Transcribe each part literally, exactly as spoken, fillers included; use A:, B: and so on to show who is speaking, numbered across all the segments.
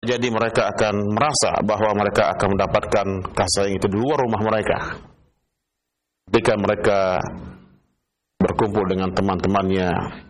A: Jadi mereka akan merasa bahwa mereka akan mendapatkan kasih sayang itu di luar rumah mereka. Ketika mereka berkumpul dengan teman-temannya,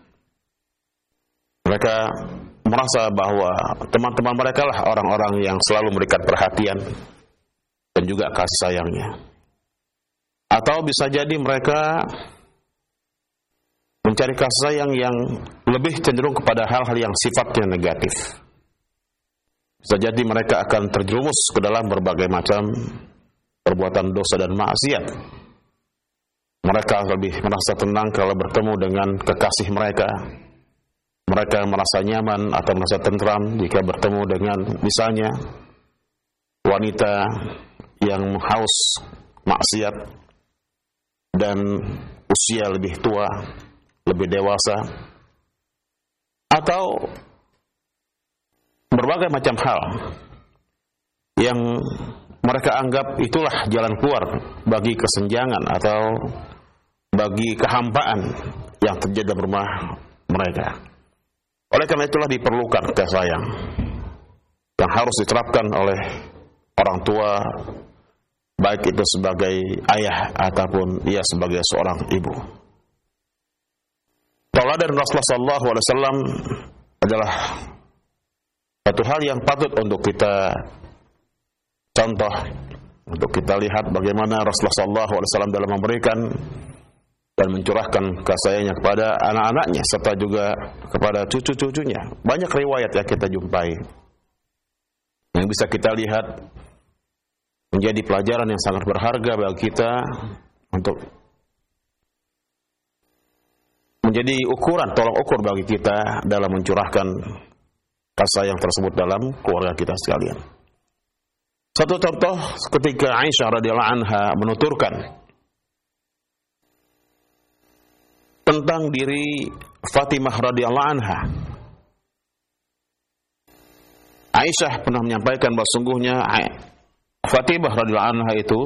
A: mereka merasa bahwa teman-teman mereka lah orang-orang yang selalu memberikan perhatian dan juga kasih sayangnya. Atau bisa jadi mereka mencari kasih sayang yang lebih cenderung kepada hal-hal yang sifatnya negatif. Bisa jadi mereka akan terjerumus ke dalam berbagai macam perbuatan dosa dan maksiat. Mereka lebih merasa tenang kalau bertemu dengan kekasih mereka. Mereka merasa nyaman atau merasa tentram jika bertemu dengan misalnya wanita yang haus maksiat dan usia lebih tua, lebih dewasa, atau berbagai macam hal yang mereka anggap itulah jalan keluar bagi kesenjangan atau bagi kehampaan yang terjadi dalam rumah mereka. Oleh karena itulah diperlukan kasih sayang yang harus diterapkan oleh orang tua, baik itu sebagai ayah ataupun ia sebagai seorang ibu. Tauladan Rasulullah sallallahu alaihi wasallam adalah satu hal yang patut untuk kita contoh, untuk kita lihat bagaimana Rasulullah sallallahu alaihi wasallam dalam memberikan dan mencurahkan kasih sayangnya kepada anak-anaknya serta juga kepada cucu-cucunya. Banyak riwayat yang kita jumpai yang bisa kita lihat menjadi pelajaran yang sangat berharga bagi kita untuk menjadi ukuran, tolong ukur bagi kita dalam mencurahkan kasih sayang tersebut dalam keluarga kita sekalian. Satu contoh ketika Aisyah radhiyallahu anha menuturkan tentang diri Fatimah radhiyallahu anha. Aisyah pernah menyampaikan bahwa sungguhnya Fatimah radhiyallahu anha itu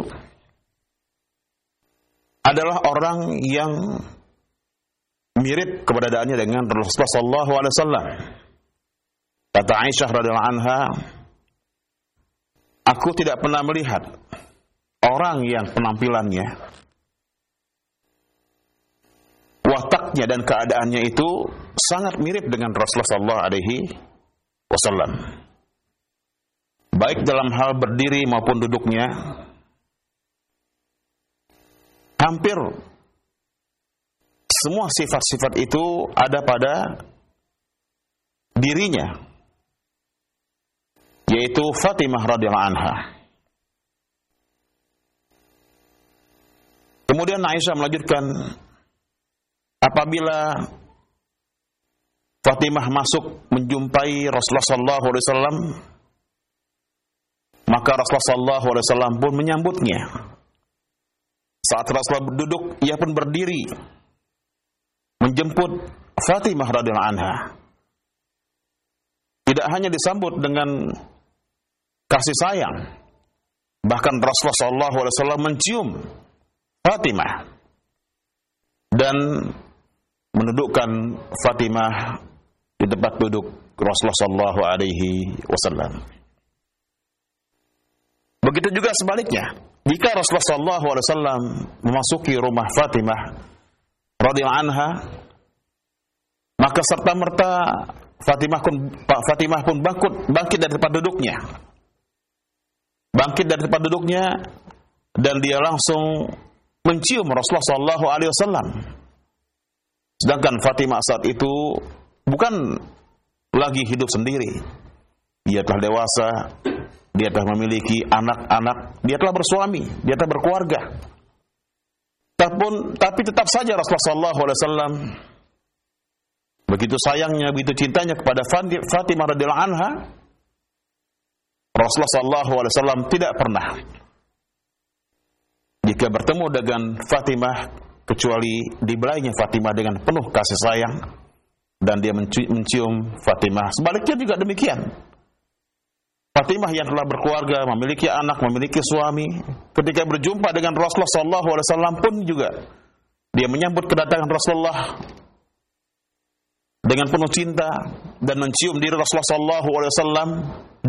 A: adalah orang yang mirip keberadaannya dengan Rasulullah sallallahu alaihi wasallam. Kata Aisyah radhiyallahu anha, aku tidak pernah melihat orang yang penampilannya, wataknya dan keadaannya itu sangat mirip dengan Rasulullah sallallahu alaihi wasallam. Baik dalam hal berdiri maupun duduknya, hampir semua sifat-sifat itu ada pada dirinya, yaitu Fatimah radhiyallahu anha. Kemudian Aisyah melanjutkan, apabila Fatimah masuk menjumpai Rasulullah sallallahu alaihi wasallam, maka Rasulullah sallallahu alaihi wasallam pun menyambutnya. Saat Rasulullah duduk, ia pun berdiri menjemput Fatimah radhiyallahu anha. Tidak hanya disambut dengan kasih sayang, bahkan Rasulullah sallallahu alaihi wasallam mencium Fatimah dan mendudukkan Fatimah di tempat duduk Rasulullah sallallahu alaihi wasallam. Begitu juga sebaliknya, jika Rasulullah sallallahu alaihi wasallam memasuki rumah Fatimah radhiyallahu anha, maka serta-merta Fatimah pun Fatimah pun bangkit bangkit dari tempat duduknya. Bangkit dari tempat duduknya dan dia langsung mencium Rasulullah sallallahu alaihi wasallam. Sedangkan Fatimah saat itu bukan lagi hidup sendiri. Dia telah dewasa, dia telah memiliki anak-anak, dia telah bersuami, dia telah berkeluarga. Tapi, tapi tetap saja Rasulullah sallallahu alaihi wasallam begitu sayangnya, begitu cintanya kepada Fatimah radhiyallahu anha, Rasulullah sallallahu alaihi wasallam tidak pernah jika bertemu dengan Fatimah kecuali dibelainya Fatimah dengan penuh kasih sayang dan dia mencium Fatimah. Sebaliknya juga demikian. Fatimah yang telah berkeluarga, memiliki anak, memiliki suami, ketika berjumpa dengan Rasulullah sallallahu alaihi wasallam pun juga dia menyambut kedatangan Rasulullah dengan penuh cinta dan mencium diri Rasulullah sallallahu alaihi wasallam